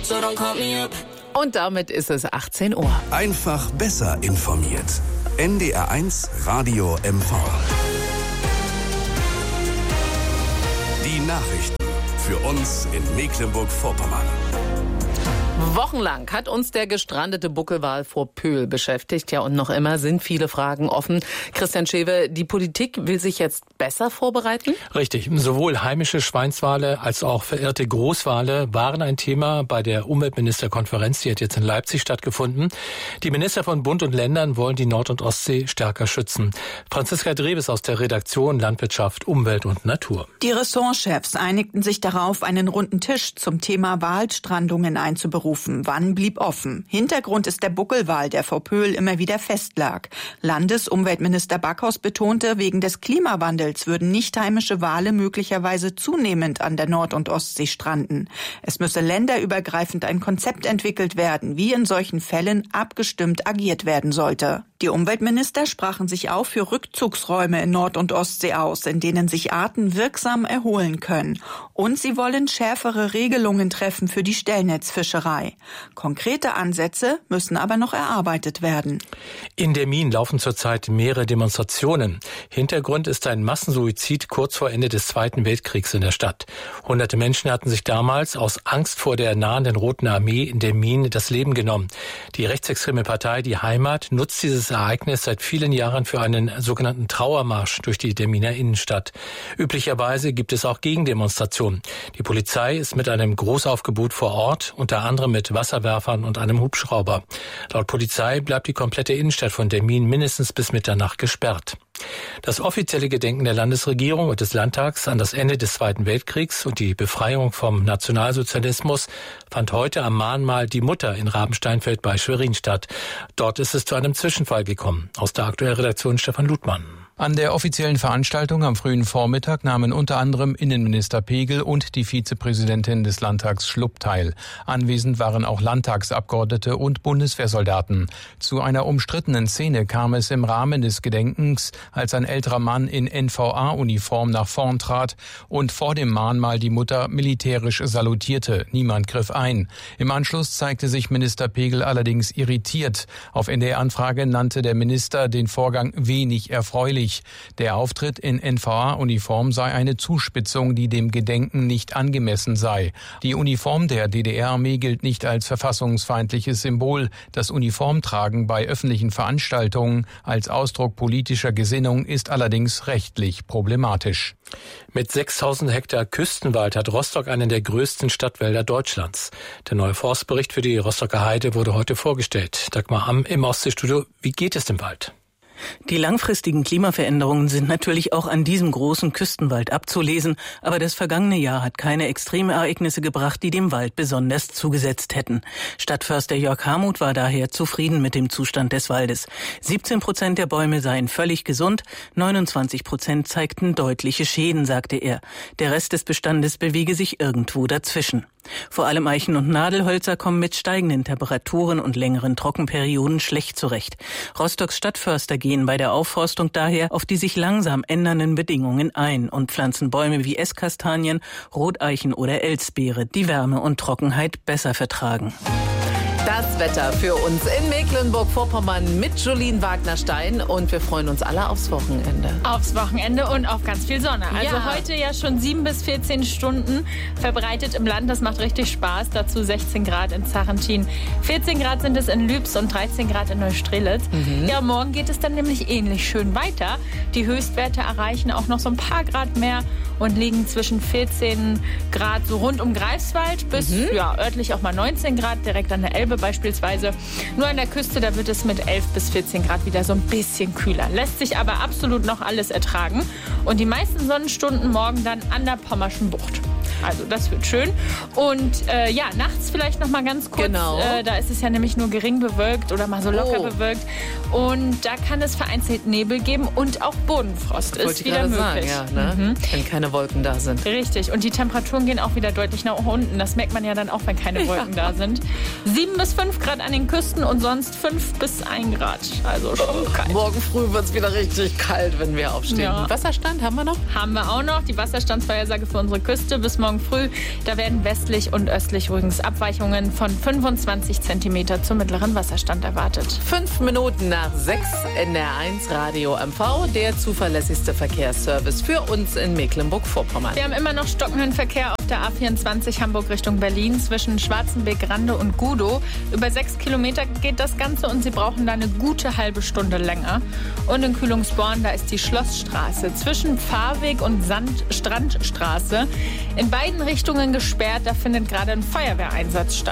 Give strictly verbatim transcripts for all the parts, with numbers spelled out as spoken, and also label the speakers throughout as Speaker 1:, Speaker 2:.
Speaker 1: so don't call me up.
Speaker 2: Und damit ist es achtzehn Uhr.
Speaker 3: Einfach besser informiert. N D R eins Radio M V. Die Nachrichten für uns in Mecklenburg-Vorpommern.
Speaker 2: Wochenlang hat uns der gestrandete Buckelwal vor Pöhl beschäftigt. Ja, und noch immer sind viele Fragen offen. Christian Schewe, die Politik will sich jetzt besser vorbereiten?
Speaker 4: Richtig. Sowohl heimische Schweinswale als auch verirrte Großwale waren ein Thema bei der Umweltministerkonferenz. Die hat jetzt in Leipzig stattgefunden. Die Minister von Bund und Ländern wollen die Nord- und Ostsee stärker schützen. Franziska Dreves aus der Redaktion Landwirtschaft, Umwelt und Natur.
Speaker 5: Die Ressortchefs einigten sich darauf, einen runden Tisch zum Thema Walstrandungen einzuberufen. Wann blieb offen? Hintergrund ist der Buckelwal, der vor Pöhl immer wieder festlag. Landesumweltminister Backhaus betonte, wegen des Klimawandels würden nicht heimische Wale möglicherweise zunehmend an der Nord- und Ostsee stranden. Es müsse länderübergreifend ein Konzept entwickelt werden, wie in solchen Fällen abgestimmt agiert werden sollte. Die Umweltminister sprachen sich auch für Rückzugsräume in Nord- und Ostsee aus, in denen sich Arten wirksam erholen können. Und sie wollen schärfere Regelungen treffen für die Stellnetzfischerei. Konkrete Ansätze müssen aber noch erarbeitet werden.
Speaker 4: In Demmin laufen zurzeit mehrere Demonstrationen. Hintergrund ist ein Massensuizid kurz vor Ende des Zweiten Weltkriegs in der Stadt. Hunderte Menschen hatten sich damals aus Angst vor der nahenden Roten Armee in Demmin das Leben genommen. Die rechtsextreme Partei Die Heimat nutzt dieses Ereignis seit vielen Jahren für einen sogenannten Trauermarsch durch die Deminer Innenstadt. Üblicherweise gibt es auch Gegendemonstrationen. Die Polizei ist mit einem Großaufgebot vor Ort, unter anderem mit Wasserwerfern und einem Hubschrauber. Laut Polizei bleibt die komplette Innenstadt von Demmin mindestens bis Mitternacht gesperrt. Das offizielle Gedenken der Landesregierung und des Landtags an das Ende des Zweiten Weltkriegs und die Befreiung vom Nationalsozialismus fand heute am Mahnmal Die Mutter in Rabensteinfeld bei Schwerin statt. Dort ist es zu einem Zwischenfall gekommen. Aus der aktuellen Redaktion Stefan Ludmann.
Speaker 6: An der offiziellen Veranstaltung am frühen Vormittag nahmen unter anderem Innenminister Pegel und die Vizepräsidentin des Landtags Schlupp teil. Anwesend waren auch Landtagsabgeordnete und Bundeswehrsoldaten. Zu einer umstrittenen Szene kam es im Rahmen des Gedenkens, als ein älterer Mann in N V A-Uniform nach vorn trat und vor dem Mahnmal die Mutter militärisch salutierte. Niemand griff ein. Im Anschluss zeigte sich Minister Pegel allerdings irritiert. Auf N D R-Anfrage nannte der Minister den Vorgang wenig erfreulich. Der Auftritt in N V A-Uniform sei eine Zuspitzung, die dem Gedenken nicht angemessen sei. Die Uniform der D D R-Armee gilt nicht als verfassungsfeindliches Symbol. Das Uniformtragen bei öffentlichen Veranstaltungen als Ausdruck politischer Gesinnung ist allerdings rechtlich problematisch.
Speaker 4: Mit sechstausend Hektar Küstenwald hat Rostock einen der größten Stadtwälder Deutschlands. Der neue Forstbericht für die Rostocker Heide wurde heute vorgestellt. Dagmar Amm im Ostseestudio. Wie geht es dem Wald?
Speaker 7: Die langfristigen Klimaveränderungen sind natürlich auch an diesem großen Küstenwald abzulesen, aber das vergangene Jahr hat keine Extremereignisse gebracht, die dem Wald besonders zugesetzt hätten. Stadtförster Jörg Hamuth war daher zufrieden mit dem Zustand des Waldes. siebzehn Prozent der Bäume seien völlig gesund, neunundzwanzig Prozent zeigten deutliche Schäden, sagte er. Der Rest des Bestandes bewege sich irgendwo dazwischen. Vor allem Eichen- und Nadelhölzer kommen mit steigenden Temperaturen und längeren Trockenperioden schlecht zurecht. Rostocks Stadtförster gehen bei der Aufforstung daher auf die sich langsam ändernden Bedingungen ein und pflanzen Bäume wie Esskastanien, Roteichen oder Elsbeere, die Wärme und Trockenheit besser vertragen.
Speaker 2: Das Wetter für uns in Mecklenburg-Vorpommern mit Jolien Wagner-Stein und wir freuen uns alle aufs Wochenende.
Speaker 8: Aufs Wochenende und auf ganz viel Sonne. Also
Speaker 2: ja.
Speaker 8: Heute ja schon sieben bis vierzehn Stunden verbreitet im Land. Das macht richtig Spaß. Dazu sechzehn Grad in Zarentin. vierzehn Grad sind es in Lübs und dreizehn Grad in Neustrelitz. Mhm. Ja, morgen geht es dann nämlich ähnlich schön weiter. Die Höchstwerte erreichen auch noch so ein paar Grad mehr und liegen zwischen vierzehn Grad so rund um Greifswald bis mhm. ja, örtlich auch mal neunzehn Grad direkt an der Elbe beispielsweise. Nur an der Küste, da wird es mit elf bis vierzehn Grad wieder so ein bisschen kühler. Lässt sich aber absolut noch alles ertragen. Und die meisten Sonnenstunden morgen dann an der Pommerschen Bucht. Also das wird schön. Und äh, ja, nachts vielleicht noch mal ganz kurz.
Speaker 2: Genau.
Speaker 8: Äh, da ist es ja nämlich nur gering bewölkt oder mal so locker
Speaker 2: oh.
Speaker 8: bewölkt. Und da kann es vereinzelt Nebel geben und auch Bodenfrost ist
Speaker 2: Wollte
Speaker 8: wieder
Speaker 2: ich
Speaker 8: möglich.
Speaker 2: Sagen, ja, ne?
Speaker 8: mhm.
Speaker 2: Wenn keine Wolken da sind.
Speaker 8: Richtig. Und die Temperaturen gehen auch wieder deutlich nach unten. Das merkt man ja dann auch, wenn keine Wolken ja. da sind. Sieben bis fünf Grad an den Küsten und sonst fünf bis ein Grad. Also schon oh, kalt.
Speaker 2: Morgen früh wird es wieder richtig kalt, wenn wir aufstehen.
Speaker 8: Ja.
Speaker 2: Wasserstand haben wir noch?
Speaker 8: Haben wir auch noch. Die Wasserstandsvorhersage für unsere Küste bis morgen morgen früh. Da werden westlich und östlich übrigens Abweichungen von fünfundzwanzig Zentimeter zum mittleren Wasserstand erwartet.
Speaker 2: Fünf Minuten nach sechs, N D R eins Radio M V, der zuverlässigste Verkehrsservice für uns in Mecklenburg-Vorpommern.
Speaker 8: Wir haben immer noch stockenden Verkehr auf der A vierundzwanzig Hamburg Richtung Berlin zwischen Schwarzenbeck, Rande und Gudow. Über sechs Kilometer geht das Ganze und Sie brauchen da eine gute halbe Stunde länger. Und in Kühlungsborn, da ist die Schlossstraße zwischen Fahrweg und Sand Strandstraße in beiden Richtungen gesperrt. Da findet gerade ein Feuerwehreinsatz statt.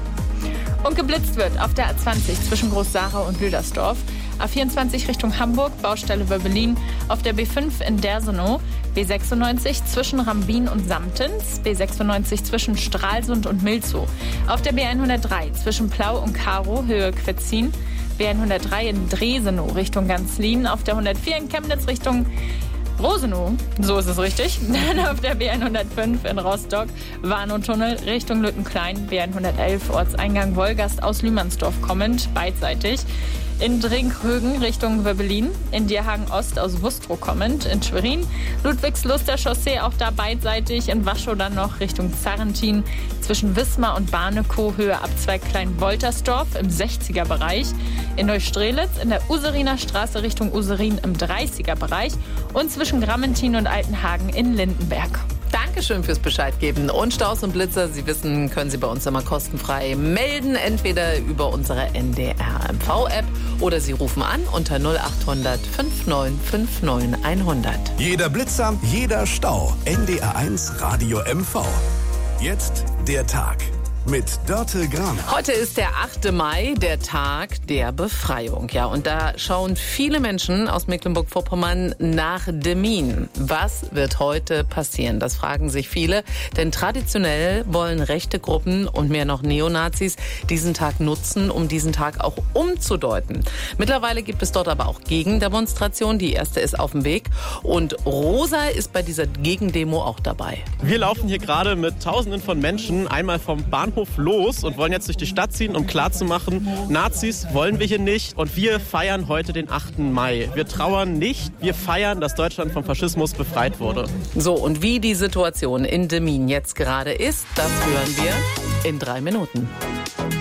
Speaker 8: Und geblitzt wird auf der A zwanzig zwischen Groß-Sara und Lüdersdorf. A vierundzwanzig Richtung Hamburg, Baustelle Wöbbelin. Auf der B fünf in Dersenow. B sechsundneunzig zwischen Rambin und Samtens. B sechsundneunzig zwischen Stralsund und Milzow. Auf der B hundertdrei zwischen Plau und Karow, Höhe Quetzin. B hundertdrei in Dresenow Richtung Ganzlin. Auf der hundertvier in Chemnitz Richtung Rosenow, so ist es richtig. Dann auf der B hundertfünf in Rostock, Warnow-Tunnel Richtung Lüttenklein, B hundertelf Ortseingang Wolgast aus Lühmannsdorf kommend, beidseitig. In Drinkrögen Richtung Wöbbelin, in Dierhagen Ost aus Wustrow kommend, in Schwerin, Ludwigsluster Chaussee auch da beidseitig, in Waschow dann noch Richtung Zarrentin, zwischen Wismar und Barnekow, Höhe Abzweig Klein-Woltersdorf im sechziger Bereich, in Neustrelitz, in der Useriner Straße Richtung Userin im dreißiger Bereich und zwischen Grammentin und Altenhagen in Lindenberg.
Speaker 2: Dankeschön fürs Bescheid geben. Und Staus und Blitzer, Sie wissen, können Sie bei uns immer kostenfrei melden, entweder über unsere N D R M V-App oder Sie rufen an unter null acht hundert neunundfünfzig neunundfünfzig hundert.
Speaker 3: Jeder Blitzer, jeder Stau. N D R eins Radio M V. Jetzt der Tag mit Dörte Graner.
Speaker 2: Heute ist der achte Mai, der Tag der Befreiung. Ja, und da schauen viele Menschen aus Mecklenburg-Vorpommern nach Demmin. Was wird heute passieren? Das fragen sich viele, denn traditionell wollen rechte Gruppen und mehr noch Neonazis diesen Tag nutzen, um diesen Tag auch umzudeuten. Mittlerweile gibt es dort aber auch Gegendemonstrationen. Die erste ist auf dem Weg und Rosa ist bei dieser Gegendemo auch dabei.
Speaker 1: Wir laufen hier gerade mit Tausenden von Menschen einmal vom Bahnhof los und wollen jetzt durch die Stadt ziehen, um klarzumachen, Nazis wollen wir hier nicht und wir feiern heute den achten Mai. Wir trauern nicht, wir feiern, dass Deutschland vom Faschismus befreit wurde.
Speaker 2: So, und wie die Situation in Demmin jetzt gerade ist, das hören wir in drei Minuten.